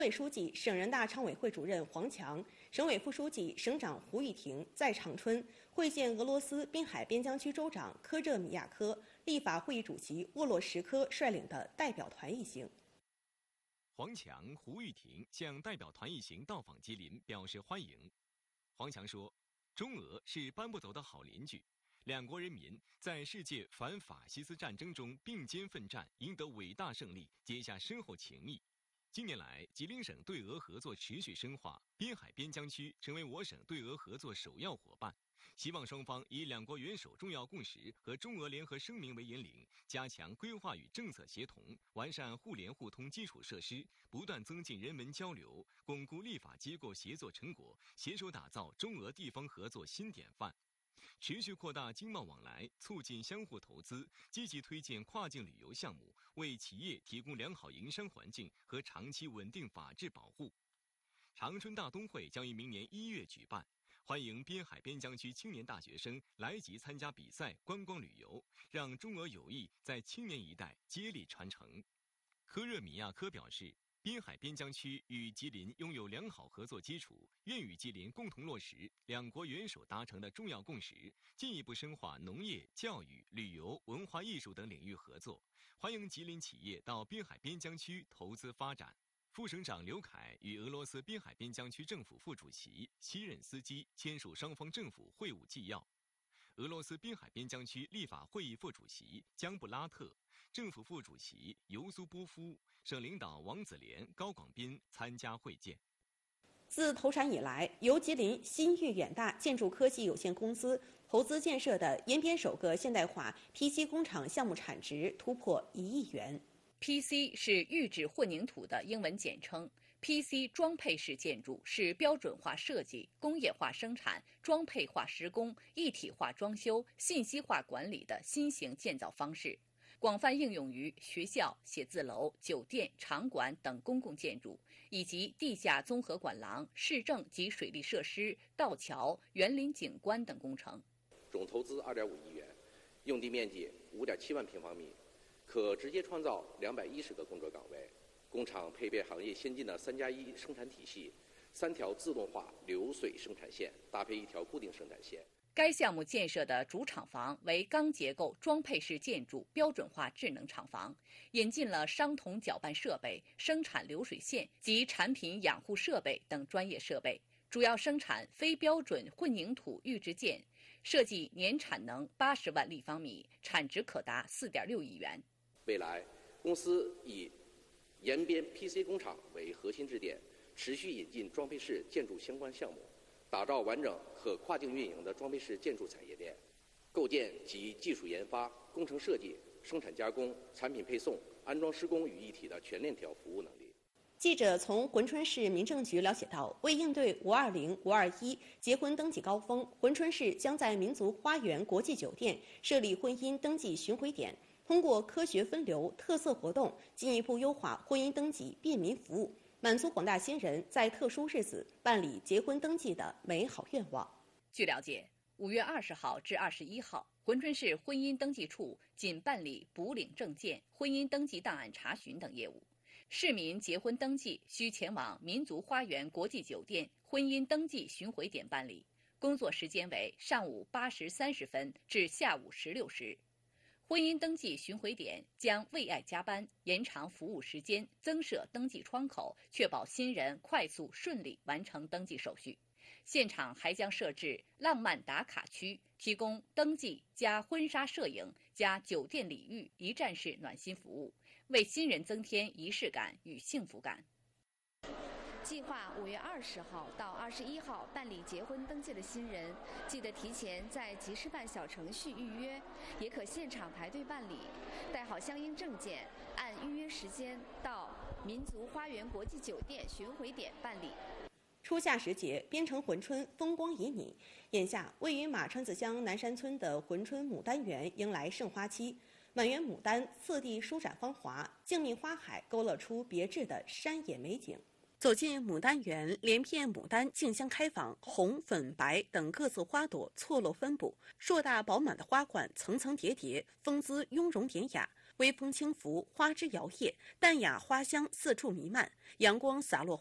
委书记、省人大常委会主任黄强、省委副书记、省长胡玉婷在长春会见俄罗斯滨海边疆区州长科热米亚科、立法会议主席沃洛什科率领的代表团一行。 黄强、胡玉婷向代表团一行到访吉林表示欢迎。黄强说，中俄是搬不走的好邻居，两国人民在世界反法西斯战争中并肩奋战，赢得伟大胜利，结下深厚情谊。近年来，吉林省对俄合作持续深化，滨海边疆区成为我省对俄合作首要伙伴。希望双方以两国元首重要共识和中俄联合声明为引领，加强规划与政策协同，完善互联互通基础设施，不断增进人文交流，巩固立法机构协作成果，携手打造中俄地方合作新典范。持续扩大经贸往来，促进相互投资，积极推进跨境旅游项目，为企业提供良好营商环境和长期稳定法治保护。长春大冬会将于明年1月举办，欢迎滨海边疆区青年大学生来吉参加比赛、观光旅游，让中俄友谊在青年一代接力传承。科热米亚科表示，滨海边疆区与吉林拥有良好合作基础，愿与吉林共同落实两国元首达成的重要共识，进一步深化农业、教育、旅游、文化艺术等领域合作，欢迎吉林企业到滨海边疆区投资发展。副省长刘凯与俄罗斯滨海边疆区政府副主席西任斯基签署双方政府会晤纪要。俄罗斯滨海边疆区立法会议副主席江布拉特、政府副主席尤苏波夫、省领导王子廉、高广斌参加会见。 自投产以来，由吉林新域远大建筑科技有限公司投资建设的延边首个现代化 PC 工厂项目产值突破1亿元。 PC 是预制混凝土的英文简称。PC 装配式建筑是标准化设计、工业化生产、装配化施工、一体化装修、信息化管理的新型建造方式，广泛应用于学校、写字楼、酒店、场馆等公共建筑，以及地下综合管廊、市政及水利设施、道桥、园林景观等工程。 总投资2.5亿元，用地面积5.7万平方米，可直接创造210个工作岗位。工厂配备行业先进的3+1生产体系，3条自动化流水生产线搭配1条固定生产线。 该项目建设的主厂房为钢结构装配式建筑标准化智能厂房，引进了商铜搅拌设备、生产流水线及产品养护设备等专业设备，主要生产非标准混凝土预制件，设计年产能80万立方米，产值可达4.6亿元。 未来，公司以延边 PC 工厂为核心支点，持续引进装配式建筑相关项目，打造完整可跨境运营的装配式建筑产业链，构建集技术研发、工程设计、生产加工、产品配送、安装施工于一体的全链条服务能力。 记者从珲春市民政局了解到，为应对520、521结婚登记高峰，珲春市将在民族花园国际酒店设立婚姻登记巡回点，通过科学分流、特色活动，进一步优化婚姻登记便民服务，满足广大新人在特殊日子办理结婚登记的美好愿望。 据了解，5月20号至21号，珲春市婚姻登记处仅办理补领证件、婚姻登记档案查询等业务。市民结婚登记需前往民族花园国际酒店婚姻登记巡回点办理，工作时间为上午8时30分至下午16时。婚姻登记巡回点将为爱加班，延长服务时间，增设登记窗口，确保新人快速顺利完成登记手续。现场还将设置浪漫打卡区，提供登记加婚纱摄影加酒店礼遇一站式暖心服务，为新人增添仪式感与幸福感。 计划5月20号到21号办理结婚登记的新人，记得提前在集市办小程序预约，也可现场排队办理。带好相应证件，按预约时间到民族花园国际酒店巡回点办理。 初夏时节，边城珲春风光旖旎。眼下，位于马川子乡南山村的珲春牡丹园迎来盛花期，满园牡丹色地舒展芳华，静谧花海勾勒出别致的山野美景。走进牡丹园，连片牡丹竞相开放，红、粉、白等各色花朵错落分布，硕大饱满的花冠层层叠叠，风姿雍容典雅。 微风轻拂，花枝摇曳，淡雅花香四处弥漫，阳光洒落。